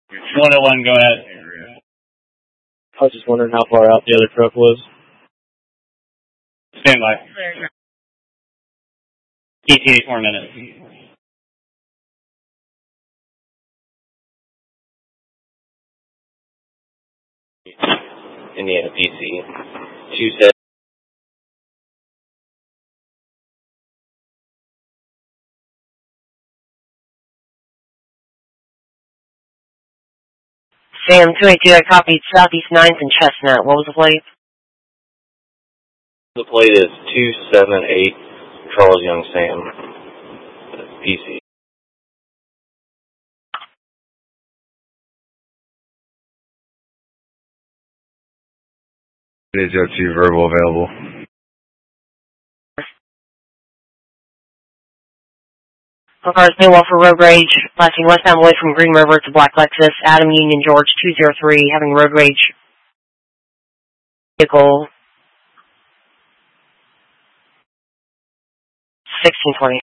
101, go ahead. I was just wondering how far out the other truck was. Stand by. ETA 4 minutes. Indiana PC. 27. Sam 282, I copied Southeast 9th and Chestnut. What was the plate? The plate is 278 Charles Young Sam. PC. Is J2 verbal available? Cars Maywell for road rage, flashing westbound away from Green River to Black Lexus, Adam Union George 203, having road rage. Vehicle 1620.